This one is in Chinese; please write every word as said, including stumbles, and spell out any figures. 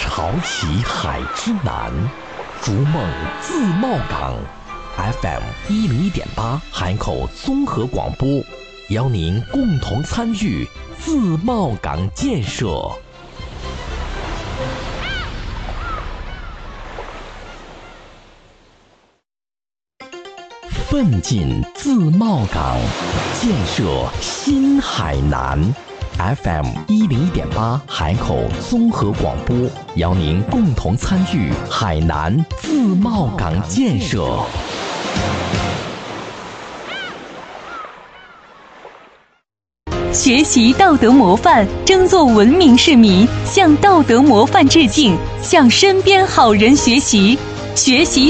潮起海之南，逐梦自贸港。F M 一零一点八海口综合广播，邀您共同参与自贸港建设。奋进自贸港，建设新海南。F M 一零一点八海口综合广播，邀您共同参与海南自贸港建设。 学习道德模范，争做文明市民，向道德模范致敬，向身边好人学习，学习